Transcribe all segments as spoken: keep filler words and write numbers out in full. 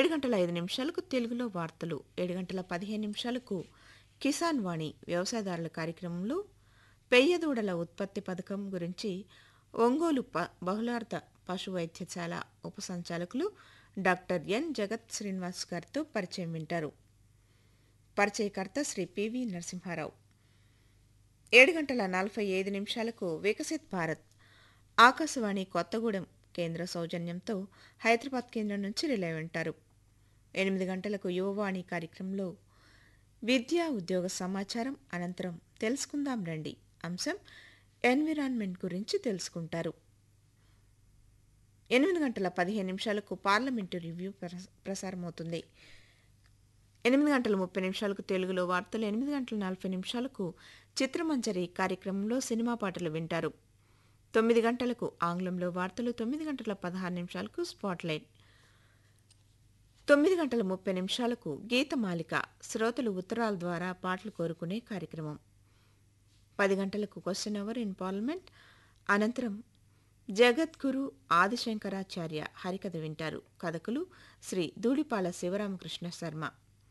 ఏడు గంటల ఐదు నిమిషాలకు తెలుగులో వార్తలు, ఏడు గంటల పదిహేను నిమిషాలకు కిసాన్ వాణి వ్యవసాయదారుల కార్యక్రమంలో పెయ్యదూడల ఉత్పత్తి పథకం గురించి ఒంగోలు ప బహుళార్థ పశు వైద్యశాల ఉప సంచాలకులు డాక్టర్ ఎన్ జగత్ శ్రీనివాస్ గారితో పరిచయం వింటారు. పరిచయకర్త శ్రీ పివి నరసింహారావు. ఏడు గంటల నలభై ఐదు నిమిషాలకు వికసిత్ భారత్ ఆకాశవాణి కొత్తగూడెం కేంద్ర సౌజన్యంతో హైదరాబాద్ కేంద్రం నుంచి రిలే వింటారు. ఎనిమిది గంటలకు యువవాణి కార్యక్రమంలో విద్యా ఉద్యోగ సమాచారం, అనంతరం తెలుసుకుందాం రండి అంశం ఎన్విరాన్మెంట్ గురించి తెలుసుకుంటారు. ఎనిమిది గంటల పదిహేను నిమిషాలకు పార్లమెంటు రివ్యూ ప్రసారమవుతుంది. ఎనిమిది గంటల ముప్పై నిమిషాలకు తెలుగులో వార్తలు, ఎనిమిది గంటల నలభై నిమిషాలకు చిత్రమంజరి కార్యక్రమంలో సినిమా పాటలు వింటారు. తొమ్మిది గంటలకు ఆంగ్లంలో వార్తలు, తొమ్మిది గంటల పదహారు నిమిషాలకు స్పాట్లైట్, తొమ్మిది గంటల ముప్పై నిమిషాలకు గీతమాలిక శ్రోతలు ఉత్తరాల ద్వారా పాటలు కోరుకునే కార్యక్రమం, పది గంటలకు క్వశ్చన్ అవర్ ఇన్ పార్లమెంట్, అనంతరం జగద్గురు ఆదిశంకరాచార్య హరికథ వింటారు. కథకులు శ్రీ ధూళిపాల శివరామకృష్ణ శర్మ.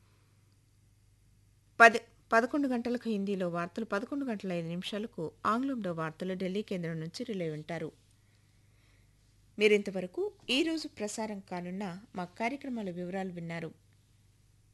పది పదకొండు గంటలకు హిందీలో వార్తలు, పదకొండు గంటల ఐదు నిమిషాలకు ఆంగ్లంలో వార్తలు ఢిల్లీ కేంద్రం నుంచి రిలే వింటారు. మీరింతవరకు ఈరోజు ప్రసారం కానున్న మా కార్యక్రమాల వివరాలు విన్నారు.